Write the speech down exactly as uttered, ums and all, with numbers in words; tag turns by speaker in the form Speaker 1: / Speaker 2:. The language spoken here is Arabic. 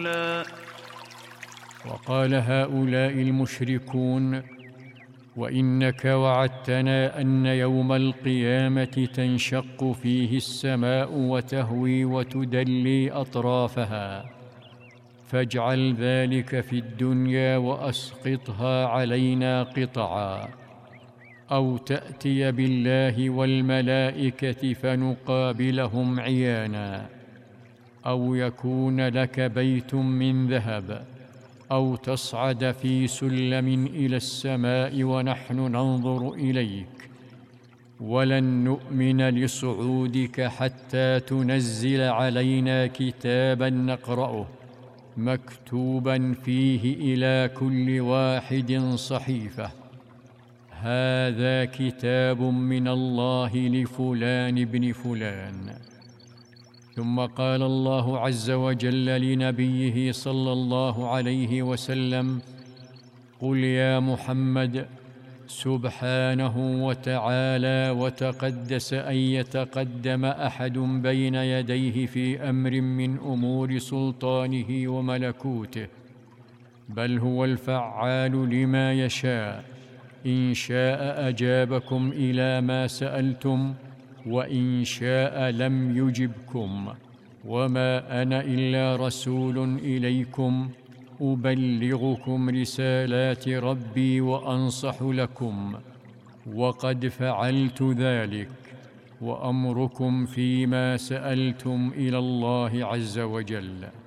Speaker 1: وقال هؤلاء المشركون: وإنك وعدتنا أن يوم القيامة تنشق فيه السماء وتهوي وتدلي أطرافها، فاجعل ذلك في الدنيا وأسقطها علينا قطعا، أو تأتي بالله والملائكة فنقابلهم عيانا، أو يكون لك بيت من ذهب، أو تصعد في سلم إلى السماء ونحن ننظر إليك، ولن نؤمن لصعودك حتى تنزل علينا كتابا نقرأه مكتوبا فيه إلى كل واحد صحيفة: هذا كتاب من الله لفلان بن فلان. ثم قال الله عز وجل لنبيه صلى الله عليه وسلم: قل يا محمد: سبحانه وتعالى وتقدس أن يتقدم أحد بين يديه في أمر من أمور سلطانه وملكوته، بل هو الفعال لما يشاء، إن شاء أجابكم إلى ما سألتم، وإن شاء لم يجبكم، وما أنا إلا رسول إليكم أبلغكم رسالات ربي وأنصح لكم، وقد فعلت ذلك، وأمركم فيما سألتم إلى الله عز وجل.